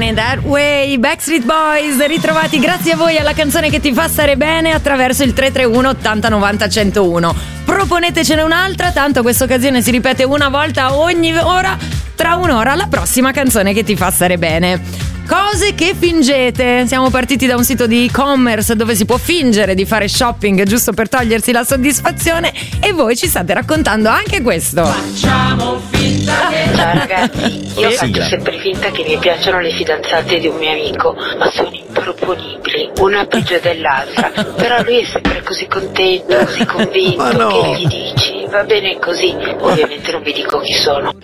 Money That Way, Backstreet Boys, ritrovati grazie a voi alla canzone che ti fa stare bene attraverso il 331 80 90 101. Proponetecene un'altra, tanto questa occasione si ripete una volta ogni ora, tra un'ora la prossima canzone che ti fa stare bene. Cose che fingete. Siamo partiti da un sito di e-commerce dove si può fingere di fare shopping giusto per togliersi la soddisfazione, e voi ci state raccontando anche questo. Facciamo finta che... Ciao ragazzi, io faccio sempre finta che mi piacciono le fidanzate di un mio amico, ma sono improponibili, una peggio dell'altra. Però lui è sempre così contento, così convinto. Che gli dici? Va bene così. Ovviamente non vi dico chi sono.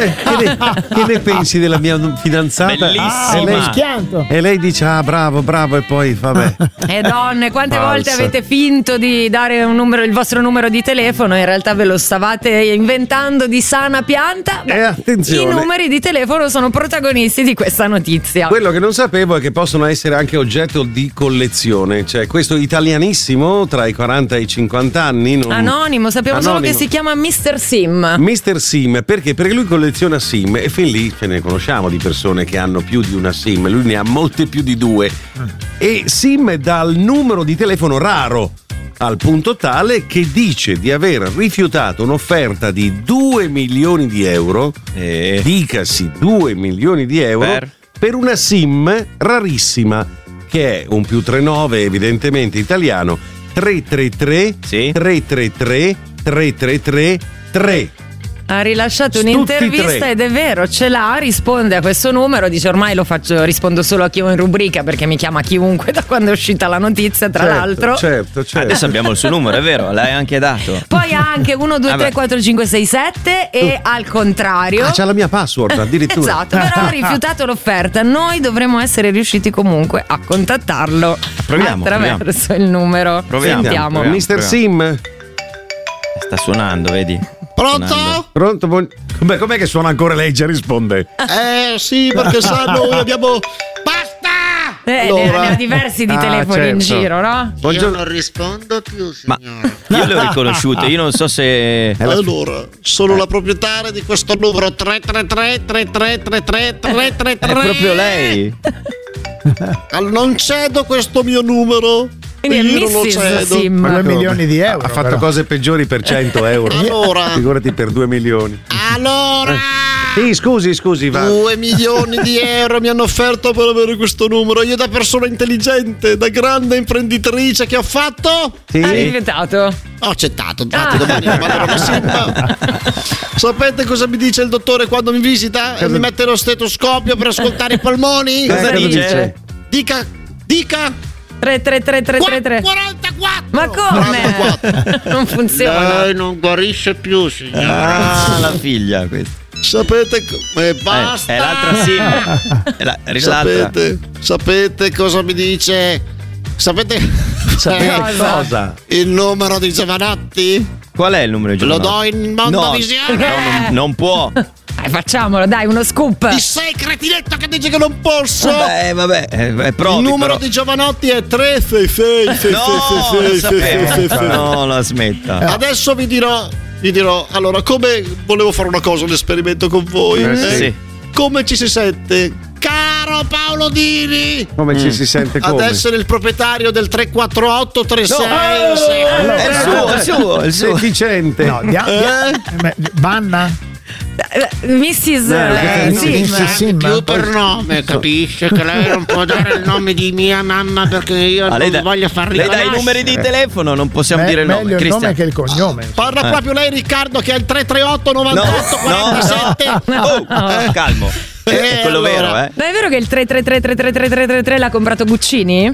Che ne pensi della mia fidanzata? Bellissima. E lei dice bravo, e poi vabbè. E donne, quante Falsa. volte avete finto di dare un numero, il vostro numero di telefono, in realtà ve lo stavate inventando di sana pianta? Attenzione, i numeri di telefono sono protagonisti di questa notizia. quello che non sapevo è che possono essere anche oggetto di collezione. Cioè questo italianissimo tra i 40 e i 50 anni Anonimo, sapevo solo che si chiama Mr. Sim. Mr. Sim, perché lui colleziona Sim, e fin lì ce ne conosciamo di persone che hanno più di una Sim, lui ne ha molte più di due. E Sim dal numero di telefono raro, al punto tale che dice di aver rifiutato un'offerta di 2 milioni di euro, dicasi 2 milioni di euro per una SIM rarissima, che è un +39 evidentemente italiano, 333 333 333 3. Ha rilasciato Tutti un'intervista tre. ed è vero, ce l'ha, risponde a questo numero, dice ormai rispondo solo a chi ho in rubrica perché mi chiama chiunque da quando è uscita la notizia, tra l'altro. Certo. Adesso abbiamo il suo numero, è vero, l'hai anche dato. Poi ha anche 1, 2, 3, 4, 5, 6, 7 e al contrario. C'ha la mia password addirittura. Esatto, però ha rifiutato l'offerta. Noi dovremmo essere riusciti comunque a contattarlo attraverso il numero. Sentiamo. Mr. Sim. Sta suonando, vedi? Pronto? Com'è che suona ancora lei? Già risponde. Sì, perché sa, noi abbiamo... Basta! Ne ha diversi di telefoni in giro, no? Io non rispondo più, signore. Io le ho riconosciute, io non so se... Allora, sono la proprietaria di questo numero 333 3333 333. È proprio lei. Non cedo questo mio numero. Quindi io non lo cedo. Sim. 2 milioni di euro. Ha fatto però. cose peggiori per 100 euro. Allora. Figurati per 2 milioni. Allora. Sì, scusi, va. 2 milioni di euro mi hanno offerto per avere questo numero. Io da persona intelligente, da grande imprenditrice, che ho fatto? Sì. Ha rifiutato. Ho accettato, infatti domani vado alla SIM. Sapete cosa mi dice il dottore quando mi visita? E mi mette lo stetoscopio per ascoltare i polmoni? Cosa dice? Dica 33333. 44. Ma come? Non funziona. Lei non guarisce più, signora. La figlia questa. Sapete basta. È l'altra SIM. Sapete cosa mi dice? Sapete cosa? il numero di Giovanotti? Qual è il numero di Lo Giovanotti? do in mondovisione? No, non può. Facciamolo, dai, uno scoop. Ti sei cretinetto che dice che non posso? Vabbè, è proprio. Il numero di Giovanotti è 366. No, la smetta. Adesso vi dirò, allora, come volevo fare una cosa, un esperimento con voi. Sì. Come ci si sente? Caro Paolo Dini! Come ci si sente come? Ad essere il proprietario del 348 36. È il suo. Efficiente. No, Vanna? Mrs. Sim. Più per nome, capisce che lei non può dare il nome di mia mamma perché io non voglio far lei riconoscere. dà i numeri di telefono, non possiamo dire il nome. Meglio il nome che il cognome. Parla proprio lei, Riccardo, che ha il 338 98 47. Calmo. È quello allora. vero, Ma è vero che il 333 l'ha comprato Guccini?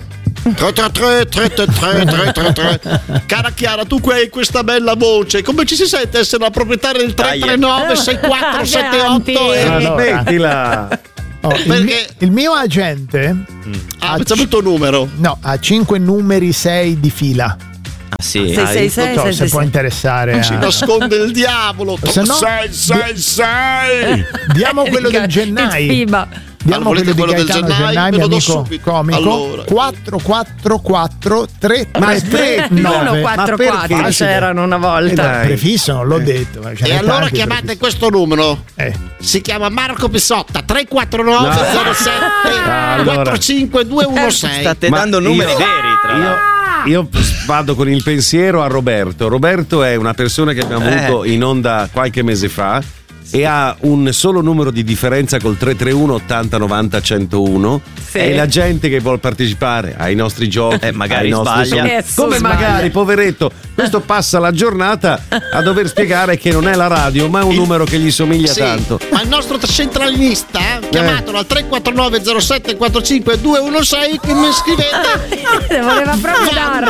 333. Cara Chiara, tu qui hai questa bella voce. Come ci si sente essere la proprietaria del 339 6478? Smettila. Perché il mio agente facciamo il tuo numero. No, ha 5 numeri 6 di fila. Ah sì. 666 Se può interessare. Ci nasconde il diavolo. Se no, 666. Diamo quello del gennaio. Diamo volete quello del Gaetano Gennai? Gennai, Ve mio lo do amico subito. comico. Allora. 444 Ma 339. 144 perché? c'erano una volta. Dai. Prefisso, non l'ho detto. ce E n'è allora tanti chiamate prefissi. questo numero. Si chiama Marco Pissotta 349 07 Allora. 45216. State Ma dando numeri io- veri, tra l'altro. Io vado con il pensiero a Roberto. Roberto è una persona che abbiamo avuto in onda qualche mese fa e ha un solo numero di differenza col 331 80 90 101. Sì. E la gente che vuole partecipare ai nostri giochi, magari ai nostri sbaglia. come Sbaglia. magari, poveretto, questo passa la giornata a dover spiegare che non è la radio, ma è un numero che gli somiglia Sì, tanto. ma il nostro centralinista, chiamatelo al 349 07 45 216 che mi scrivete Voleva proprio darlo.